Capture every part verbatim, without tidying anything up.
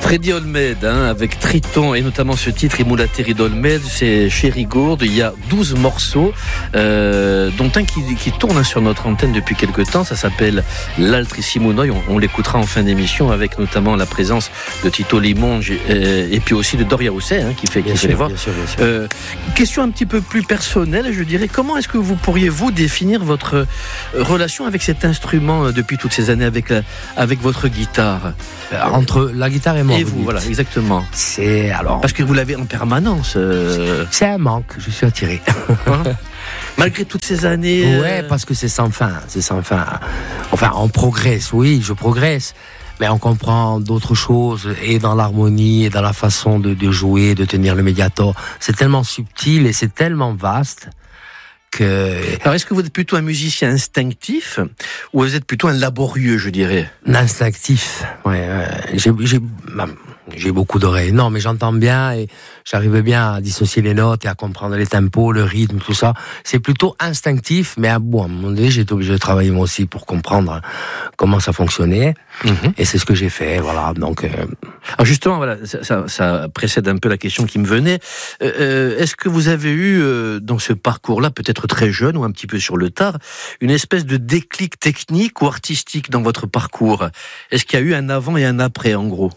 Freddy Olmed, hein, avec Triton et notamment ce titre Imoulateri d'Olmed, c'est chez Rigourde. Il y a douze morceaux, euh, dont un qui, qui tourne sur notre antenne depuis quelques temps. Ça s'appelle l'Altrissimo Noi. On, on l'écoutera en fin d'émission avec notamment la présence de Tito Limonge et, et puis aussi de Doria Rousset, hein, qui fait, qui fait les voix. Bien sûr, bien sûr. Euh, question un petit peu plus personnelle, je dirais. Comment est-ce que vous pourriez vous définir votre relation avec cet instrument depuis toutes ces années, avec la, avec votre guitare? Entre la guitare et moi. Et vous, voilà, exactement. C'est alors. Parce que vous l'avez en permanence. Euh... C'est un manque, je suis attiré. Hein? Malgré toutes ces années. Ouais, parce que c'est sans fin, c'est sans fin. Enfin, on progresse, oui, je progresse. Mais on comprend d'autres choses, et dans l'harmonie, et dans la façon de, de jouer, de tenir le médiator. C'est tellement subtil et c'est tellement vaste. Que... Alors, est-ce que vous êtes plutôt un musicien instinctif ou vous êtes plutôt un laborieux, je dirais? Instinctif, ouais. ouais. J'ai, j'ai, j'ai beaucoup d'oreilles. Non, mais j'entends bien et j'arrive bien à dissocier les notes et à comprendre les tempos, le rythme, tout ça. C'est plutôt instinctif, mais à, bon, à un moment donné, j'ai été obligé de travailler moi aussi pour comprendre comment ça fonctionnait. Mm-hmm. Et c'est ce que j'ai fait, voilà. Donc, euh... Alors justement, voilà, ça, ça, ça précède un peu la question qui me venait. Euh, est-ce que vous avez eu, euh, dans ce parcours-là, peut-être très jeune ou un petit peu sur le tard, une espèce de déclic technique ou artistique dans votre parcours? Est-ce qu'il y a eu un avant et un après, en gros?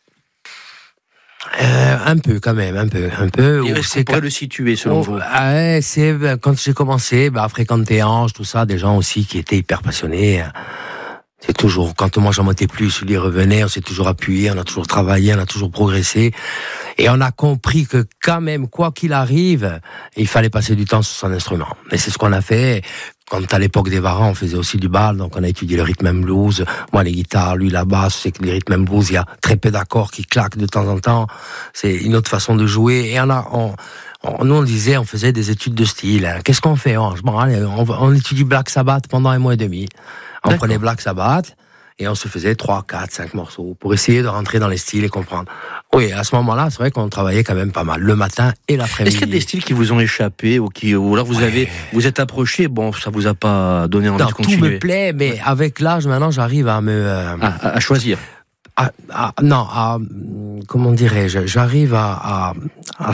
Euh, un peu quand même, un peu, un peu. Et est-ce qu'on pourrait le situer selon oh, vous? Ouais, c'est quand j'ai commencé bah, à fréquenter Ange, tout ça, des gens aussi qui étaient hyper passionnés. C'est toujours, quand moi j'en montais plus, celui revenait, on s'est toujours appuyé, on a toujours travaillé, on a toujours progressé. Et on a compris que quand même, quoi qu'il arrive, il fallait passer du temps sur son instrument. Et c'est ce qu'on a fait. Quand à l'époque des Varans, on faisait aussi du bal, donc on a étudié le rhythm and blues. Moi, les guitares, lui, la basse, c'est que les rhythm and blues, il y a très peu d'accords qui claquent de temps en temps. C'est une autre façon de jouer. Et on a, on, on, nous, on disait, on faisait des études de style. Hein. Qu'est-ce qu'on fait? on, bon, allez, on, on étudie Black Sabbath pendant un mois et demi. On D'accord. prenait Black Sabbath et on se faisait trois, quatre, cinq morceaux pour essayer de rentrer dans les styles et comprendre. Oui, à ce moment-là, c'est vrai qu'on travaillait quand même pas mal, le matin et l'après-midi. Est-ce qu'il y a des styles qui vous ont échappé ou qui, ou là vous ouais. avez, vous êtes approché, bon, ça vous a pas donné envie non, de continuer? Tout me plaît, mais ouais. avec l'âge, maintenant, j'arrive à me... Euh, à, à, à choisir. À, à, non, à, comment dirais-je, j'arrive à, à, à...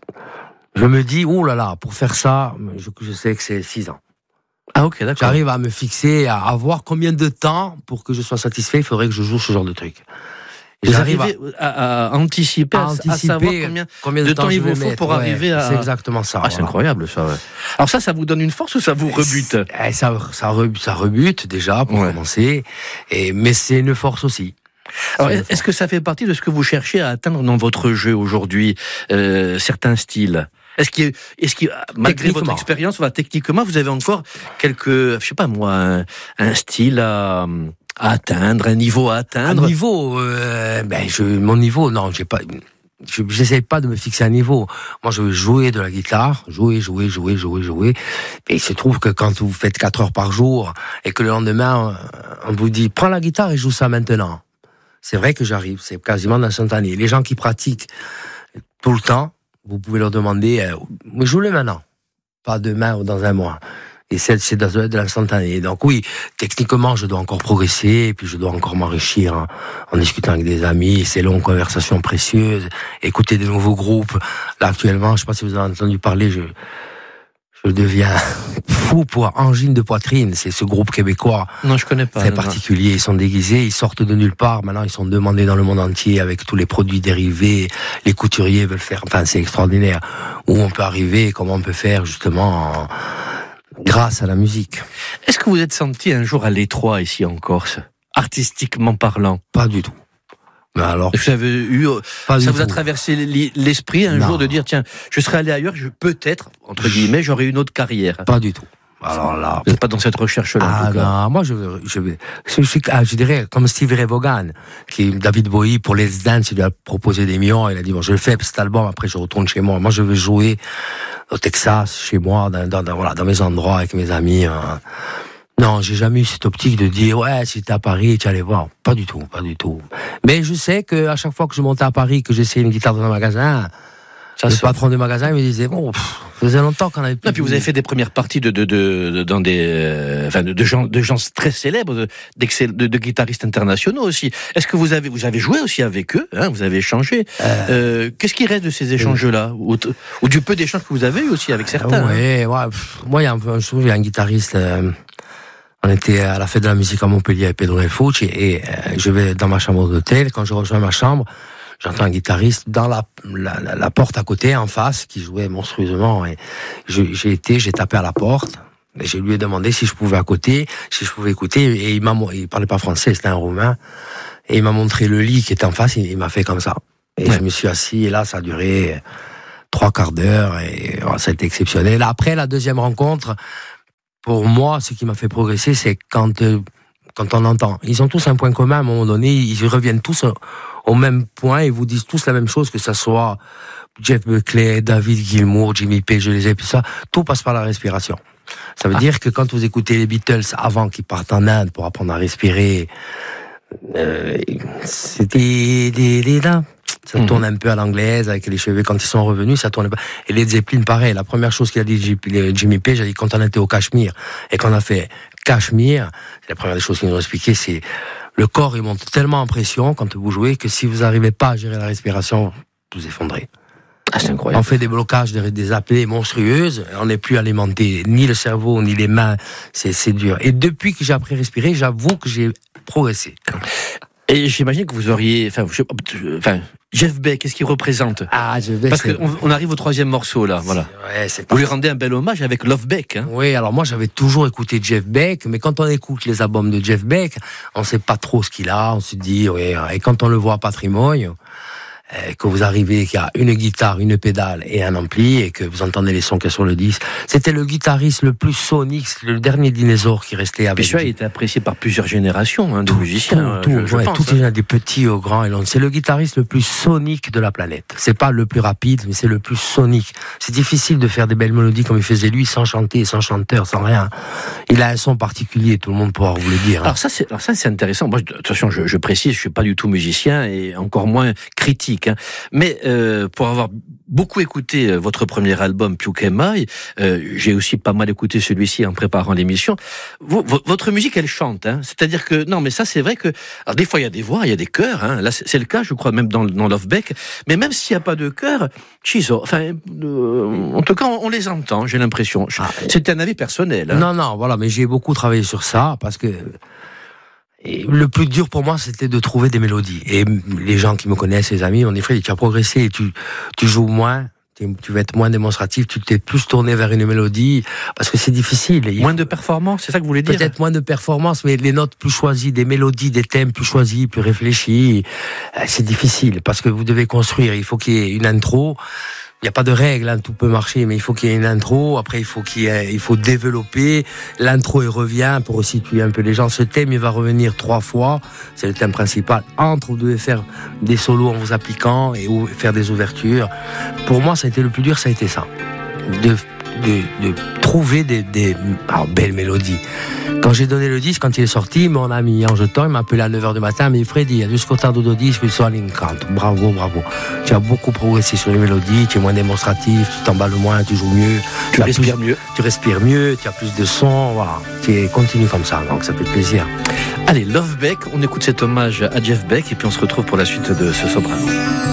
Je me dis, oh là là, pour faire ça, je, je sais que c'est six ans. Ah ok, d'accord. J'arrive à me fixer, à, à voir combien de temps, pour que je sois satisfait, il faudrait que je joue ce genre de truc. Vous arrivez à, à, à anticiper, à, anticiper, à savoir combien, combien de, de temps, temps il vous faut mettre, pour ouais, arriver à... C'est exactement ça. Ah, voilà. C'est incroyable ça. Ouais. Alors ça, ça vous donne une force ou ça vous rebute? eh, ça, ça, rebute, ça rebute déjà, pour ouais. commencer, et, mais c'est une force aussi. Alors, est-ce force. que ça fait partie de ce que vous cherchez à atteindre dans votre jeu aujourd'hui, euh, certains styles? Est-ce qu'il, est-ce qu'il, malgré votre expérience, voilà, techniquement, vous avez encore quelques, je sais pas moi, un, un style à, à atteindre, un niveau à atteindre? Un niveau, euh, ben, je, mon niveau, non, j'ai pas, je, j'essaie pas de me fixer un niveau. Moi, je veux jouer de la guitare, jouer, jouer, jouer, jouer, jouer. Et il se trouve que quand vous faites quatre heures par jour et que le lendemain, on vous dit, prends la guitare et joue ça maintenant. C'est vrai que j'arrive, c'est quasiment instantané. Les gens qui pratiquent tout le temps, vous pouvez leur demander, euh, joue-le maintenant, pas demain ou dans un mois. Et c'est, c'est de, de l'instantané. Donc oui, techniquement, je dois encore progresser, et puis je dois encore m'enrichir hein, en discutant avec des amis, ces longues conversations précieuses, écouter de nouveaux groupes. Là, actuellement, je sais pas si vous avez entendu parler, je, je deviens fou pour Angine de Poitrine. C'est ce groupe québécois. Non, je connais pas. Très non, particulier. Non. Ils sont déguisés, ils sortent de nulle part. Maintenant, ils sont demandés dans le monde entier avec tous les produits dérivés. Les couturiers veulent faire. Enfin, c'est extraordinaire. Où on peut arriver, comment on peut faire justement en... grâce à la musique. Est-ce que vous êtes senti un jour à l'étroit ici en Corse, artistiquement parlant? Pas du tout. Mais alors, vous avez eu, pas ça du vous tout. a traversé l'esprit un non. jour de dire tiens, je serais allé ailleurs, je peut-être entre guillemets, j'aurais une autre carrière. Pas du tout. Alors là, vous n'êtes pas dans cette recherche-là. Ah en tout cas. Non, moi je veux, je veux, je, je, je, je dirais comme Stevie Ray Vaughan, qui David Bowie pour Let's Dance, il lui a proposé des millions, il a dit bon, je le fais pour cet album, après je retourne chez moi. Moi je veux jouer au Texas, chez moi, dans, dans, dans voilà, dans mes endroits avec mes amis. Hein. Non, j'ai jamais eu cette optique de dire ouais, si t'es à Paris, tu allais voir. Pas du tout, pas du tout. Mais je sais que à chaque fois que je montais à Paris, que j'essayais une guitare dans un magasin. Ça le patron du magasin me disait bon, pff, ça faisait longtemps qu'on avait. Non, puis vous avez fait des premières parties de de de, de dans des euh, enfin de, de gens de gens très célèbres, de, de, de guitaristes internationaux aussi. Est-ce que vous avez vous avez joué aussi avec eux, hein, vous avez échangé. Euh... Euh, qu'est-ce qui reste de ces échanges-là, ou, ou du peu d'échanges que vous avez eu aussi avec certains? Oui, hein. ouais, pff, moi il y a un, un jour il y a un guitariste. Euh, on était à la fête de la musique à Montpellier avec Pedro Del Fucci et, et euh, je vais dans ma chambre d'hôtel. Quand je rejoins ma chambre, j'entends un guitariste dans la, la, la, la porte à côté, en face, qui jouait monstrueusement. Et je, j'ai été, j'ai tapé à la porte. Et je lui ai demandé si je pouvais à côté, si je pouvais écouter. Et il m'a, il parlait pas français, c'était un roumain. Et il m'a montré le lit qui était en face. Il, il m'a fait comme ça. Et ouais. Je me suis assis. Et là, ça a duré trois quarts d'heure. Et oh, ça a été exceptionnel. Après la deuxième rencontre, pour moi, ce qui m'a fait progresser, c'est quand euh, quand on entend. Ils ont tous un point commun à un moment donné. Ils reviennent tous au même point et vous disent tous la même chose, que ça soit Jeff Buckley, David Gilmour, Jimmy Page, je les ai, puis ça, tout passe par la respiration. Ça veut ah. dire que quand vous écoutez les Beatles avant qu'ils partent en Inde pour apprendre à respirer, euh, c'était des, des là. Ça mmh. tourne un peu à l'anglaise, avec les cheveux. Quand ils sont revenus, ça tourne pas. Et les Zeppelin, pareil. La première chose qu'il a dit Jimmy Page, il a dit quand on était au Cachemire et qu'on a fait Cachemire, la première des choses qu'ils nous ont expliqué, c'est le corps, il monte tellement en pression quand vous jouez que si vous n'arrivez pas à gérer la respiration, vous effondrez. Ah, c'est incroyable. On fait des blocages, des, des apnées monstrueuses. On n'est plus alimenté ni le cerveau ni les mains. C'est, c'est dur. Et depuis que j'ai appris à respirer, j'avoue que j'ai progressé. Et j'imagine que vous auriez, enfin, je, enfin, Jeff Beck, qu'est-ce qu'il représente? Ah, Jeff Beck. Parce qu'on on arrive au troisième morceau là, voilà. Ouais, c'est vous lui rendez un bel hommage avec Love Beck. Hein. Oui, alors moi j'avais toujours écouté Jeff Beck, mais quand on écoute les albums de Jeff Beck, on sait pas trop ce qu'il a, on se dit, oui, et quand on le voit à Patrimoine, que vous arrivez, qu'il y a une guitare, une pédale et un ampli, et que vous entendez les sons qu'il y a sur le disque. C'était le guitariste le plus sonique, le dernier dinosaure qui restait avec. Puis ça, il était apprécié par plusieurs générations hein, de tout, musiciens. Tout, je, tout, je ouais, pense, tout hein. est des petits aux grands et longs. C'est le guitariste le plus sonique de la planète. C'est pas le plus rapide, mais c'est le plus sonique. C'est difficile de faire des belles mélodies comme il faisait lui, sans chanter, sans chanteur, sans rien. Il a un son particulier, tout le monde pourra vous le dire. Hein. Alors ça, c'est, alors ça, c'est intéressant. Moi, de toute façon, je, je précise, je suis pas du tout musicien et encore moins critique. Hein. Mais Euh, pour avoir beaucoup écouté euh, votre premier album Più che mai, euh, j'ai aussi pas mal écouté celui-ci en préparant l'émission. Vous, v- votre musique, elle chante, hein. C'est-à-dire que non, mais ça, c'est vrai que alors des fois il y a des voix, il y a des chœurs. Hein. Là, c'est, c'est le cas, je crois, même dans, dans Love Beck. Mais même s'il y a pas de chœur, Chizo, enfin, euh, en tout cas, on, on les entend. J'ai l'impression. Ah, c'est un avis personnel. Hein. Non, non, voilà, mais j'ai beaucoup travaillé sur ça parce que. Et le plus dur pour moi, c'était de trouver des mélodies. Et les gens qui me connaissent, les amis, on dit, Fred, tu as progressé et tu, tu joues moins, tu, tu vas être moins démonstratif, tu t'es plus tourné vers une mélodie, parce que c'est difficile. Il moins de performance, c'est ça que vous voulez dire? Peut-être moins de performance, mais les notes plus choisies, des mélodies, des thèmes plus choisis, plus réfléchis, c'est difficile, parce que vous devez construire, il faut qu'il y ait une intro. Il n'y a pas de règle, hein, tout peut marcher, mais il faut qu'il y ait une intro. Après, il faut qu'il y ait, il faut développer l'intro et revient pour situer un peu les gens. Ce thème, il va revenir trois fois. C'est le thème principal. Entre, vous devez faire des solos en vous appliquant et faire des ouvertures. Pour moi, ça a été le plus dur, ça a été ça. De, de, de trouver des, des alors, belles mélodies. Quand j'ai donné le disque, quand il est sorti, mon ami Ange Thor, il m'a appelé à neuf heures du matin, il m'a dit Freddy, jusqu'au temps de disque, il soit à l'incanto. Bravo, bravo. Tu as beaucoup progressé sur les mélodies, tu es moins démonstratif, tu t'emballes moins, tu joues mieux. Tu, tu respires plus, mieux. Tu respires mieux, tu as plus de son, voilà. Tu continues comme ça, donc ça fait plaisir. Allez, Love Beck, on écoute cet hommage à Jeff Beck et puis on se retrouve pour la suite de ce soprano.